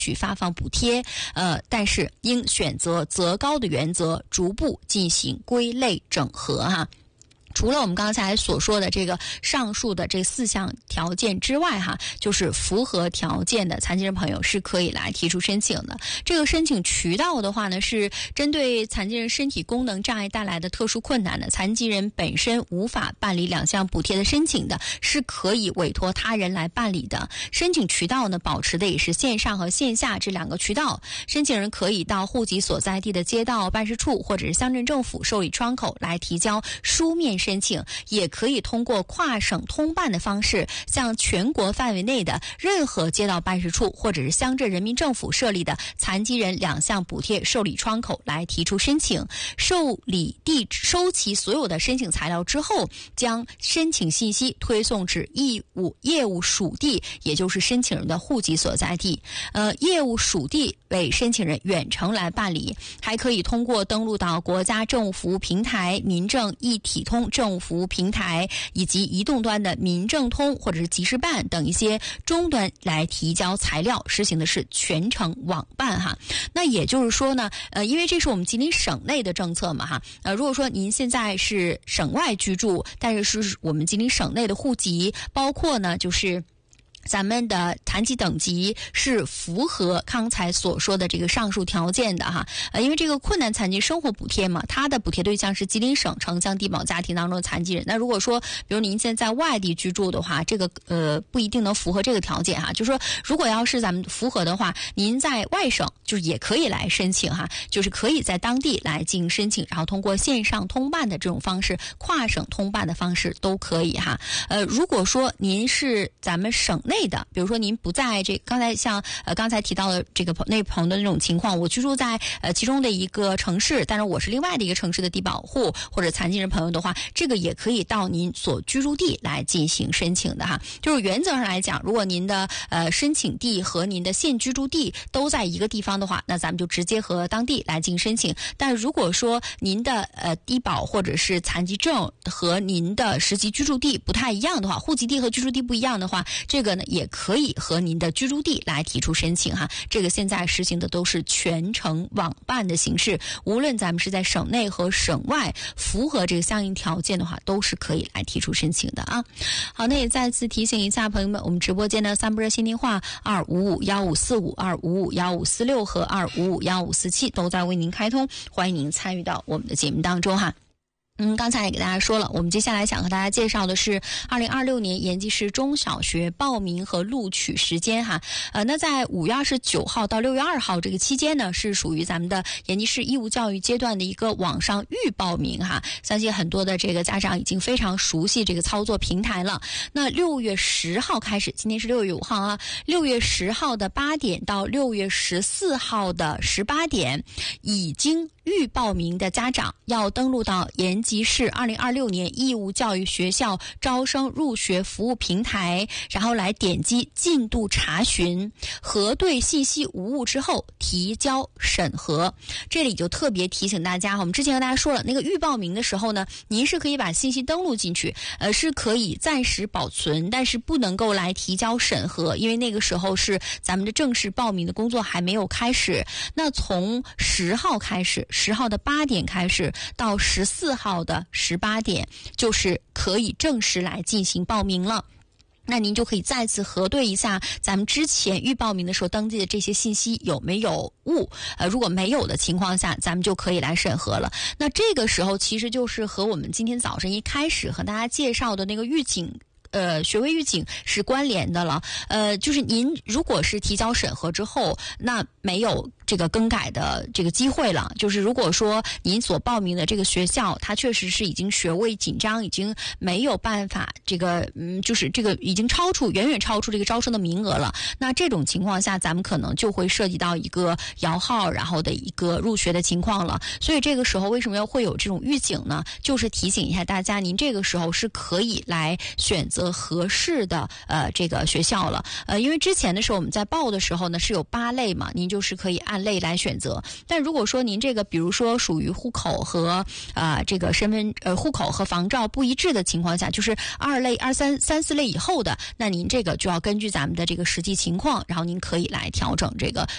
去发放补贴，但是应选择择高的原则，逐步进行归类整合哈。除了我们刚才所说的这个上述的这4项条件之外哈，就是符合条件的残疾人朋友是可以来提出申请的。这个申请渠道的话呢，是针对残疾人身体功能障碍带来的特殊困难的残疾人本身无法办理2项补贴的申请的，是可以委托他人来办理的。申请渠道呢，保持的也是线上和线下这2个渠道。申请人可以到户籍所在地的街道办事处或者是乡镇政府受理窗口来提交书面申请，也可以通过跨省通办的方式，向全国范围内的任何街道办事处或者是乡镇人民政府设立的残疾人2项补贴受理窗口来提出申请。受理地收齐所有的申请材料之后，将申请信息推送至业务属地，也就是申请人的户籍所在地。业务属地为申请人远程来办理，还可以通过登录到国家政务服务平台、民政一体通政务服务平台以及移动端的民政通或者是即时办等一些终端来提交材料，实行的是全程网办哈。那也就是说呢，因为这是我们吉林省内的政策嘛哈，如果说您现在是省外居住，但是是我们吉林省内的户籍，包括呢就是咱们的残疾等级是符合刚才所说的这个上述条件的哈，因为这个困难残疾生活补贴嘛，它的补贴对象是吉林省城乡低保家庭当中的残疾人。那如果说比如您现在在外地居住的话，这个不一定能符合这个条件哈，就是说如果要是咱们符合的话，您在外省就是也可以来申请哈，就是可以在当地来进行申请，然后通过线上通办的这种方式，跨省通办的方式都可以哈。如果说您是咱们省内的，比如说您不在这刚才像刚才提到的这个那朋友的那种情况，我居住在其中的一个城市，但是我是另外的一个城市的地保户或者残疾人朋友的话，这个也可以到您所居住地来进行申请的哈。就是原则上来讲，如果您的申请地和您的现居住地都在一个地方的话，那咱们就直接和当地来进行申请。但如果说您的低保或者是残疾证和您的实际居住地不太一样的话，户籍地和居住地不一样的话，这个呢也可以和您的居住地来提出申请哈。这个现在实行的都是全程网办的形式，无论咱们是在省内和省外，符合这个相应条件的话，都是可以来提出申请的啊。好，那也再次提醒一下朋友们，我们直播间的3部热线电话2551545、2551546和2551547都在为您开通，欢迎您参与到我们的节目当中哈。刚才也给大家说了，我们接下来想和大家介绍的是2026年延吉市中小学报名和录取时间哈。那在5月29号到6月2号这个期间呢，是属于咱们的延吉市义务教育阶段的一个网上预报名哈。相信很多的这个家长已经非常熟悉这个操作平台了。那6月10号开始，今天是6月5号啊，6月10号的8点到6月14号的18点，已经预报名的家长要登录到延吉市2026年义务教育学校招生入学服务平台，然后来点击进度查询，核对信息无误之后提交审核。这里就特别提醒大家，我们之前和大家说了，那个预报名的时候呢，您是可以把信息登录进去，是可以暂时保存，但是不能够来提交审核，因为那个时候是咱们的正式报名的工作还没有开始。那从10号开始，10号的8点开始到14号的18点，就是可以正式来进行报名了。那您就可以再次核对一下咱们之前预报名的时候登记的这些信息有没有误，如果没有的情况下，咱们就可以来审核了。那这个时候其实就是和我们今天早晨一开始和大家介绍的那个预警学位预警是关联的了。就是您如果是提交审核之后，那没有这个更改的这个机会了。就是如果说您所报名的这个学校，它确实是已经学位紧张，已经没有办法这个就是这个已经远远超出这个招生的名额了。那这种情况下，咱们可能就会涉及到一个摇号，然后的一个入学的情况了。所以这个时候为什么会有这种预警呢？就是提醒一下大家，您这个时候是可以来选择合适的这个学校了。因为之前的时候我们在报的时候呢是有8类嘛，您就是可以按类来选择。但如果说您这个比如说属于户口和这个户口和房照不一致的情况下，就是2类、2、3、3、4类以后的，那您这个就要根据咱们的这个实际情况，然后您可以来调整这个